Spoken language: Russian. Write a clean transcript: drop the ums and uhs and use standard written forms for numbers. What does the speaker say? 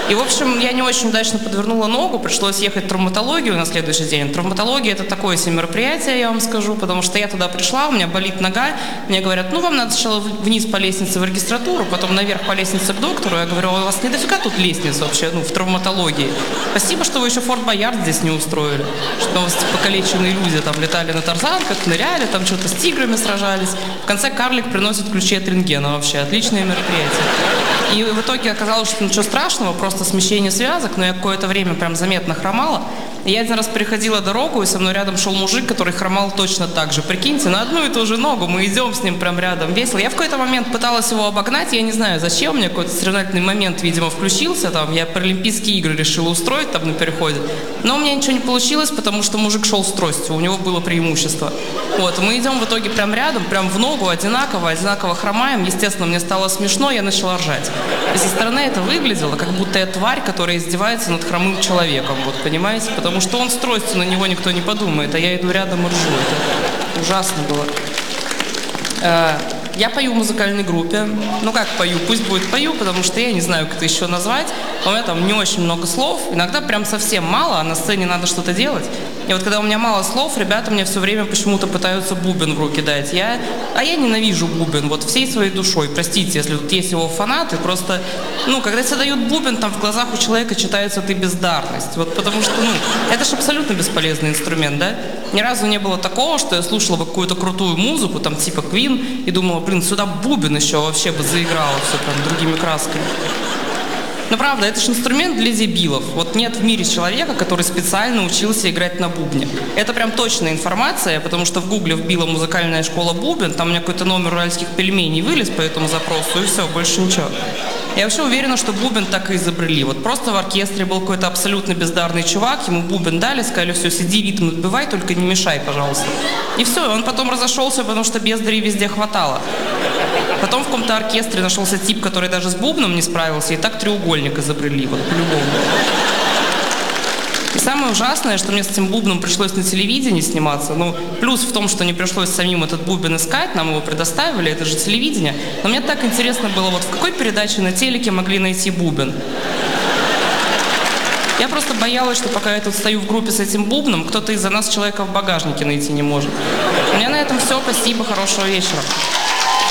И, в общем, я не очень удачно подвернула ногу, пришлось ехать в травматологию на следующий день. Травматология – это такое себе мероприятие, я вам скажу, потому что я туда пришла, у меня болит нога, мне говорят, ну, вам надо сначала вниз по лестнице в регистратуру, потом наверх по лестнице к доктору. Я говорю, у вас не дофига тут лестница вообще, ну, в травматологии. Спасибо, что вы еще Форт Боярд здесь не устроили, что у вас покалеченные люди там летали на тарзанках, ныряли, там что-то с тиграми сражались. В конце карлик приносит ключи от рентгена вообще, отличное мероприятие. И в итоге оказалось, что ничего страшного, просто смещение связок, но я какое-то время прям заметно хромала. И я один раз переходила дорогу, и со мной рядом шел мужик, который хромал точно так же. Прикиньте, на одну и ту же ногу мы идем с ним прям рядом, весело. Я в какой-то момент пыталась его обогнать, я не знаю зачем, у меня какой-то соревновательный момент, видимо, включился, там, я паралимпийские игры решила устроить там на переходе. Но у меня ничего не получилось, потому что мужик шел с тростью, у него было преимущество. Вот, мы идем в итоге прям рядом, прям в ногу, одинаково хромаем. Естественно, мне стало смешно, я начала ржать. И со стороны это выглядело, как будто я тварь, которая издевается над хромым человеком, вот, понимаете? Потому что он с тростью, на него никто не подумает, а я иду рядом и ржу. Это ужасно было. Я пою в музыкальной группе. Ну как пою? Пусть будет пою, потому что я не знаю, как это еще назвать. У меня там не очень много слов. Иногда прям совсем мало, а на сцене надо что-то делать. И вот когда у меня мало слов, ребята мне все время почему-то пытаются бубен в руки дать. Я ненавижу бубен, вот всей своей душой. Простите, если тут есть его фанаты, просто, ну, когда тебе дают бубен, там в глазах у человека читается «ты бездарность». Вот потому что, ну, это же абсолютно бесполезный инструмент, да? Ни разу не было такого, что я слушала бы какую-то крутую музыку, там типа Queen, и думала, блин, сюда бубен еще вообще бы заиграла все прям другими красками. Но правда, это же инструмент для дебилов. Вот нет в мире человека, который специально учился играть на бубне. Это прям точная информация, потому что в гугле вбила музыкальная школа бубен, там у меня какой-то номер уральских пельменей вылез по этому запросу, и все, больше ничего. Я вообще уверена, что бубен так и изобрели. Вот просто в оркестре был какой-то абсолютно бездарный чувак, ему бубен дали, сказали, все, сиди, ритм отбивай, только не мешай, пожалуйста. И все, он потом разошелся, потому что бездарей везде хватало. Потом в каком-то оркестре нашелся тип, который даже с бубном не справился, и так треугольник изобрели, вот по-любому. И самое ужасное, что мне с этим бубном пришлось на телевидении сниматься. Ну, плюс в том, что не пришлось самим этот бубен искать, нам его предоставили, это же телевидение. Но мне так интересно было, вот в какой передаче на телеке могли найти бубен? Я просто боялась, что пока я тут стою в группе с этим бубном, кто-то из-за нас человека в багажнике найти не может. У меня на этом все. Спасибо, хорошего вечера.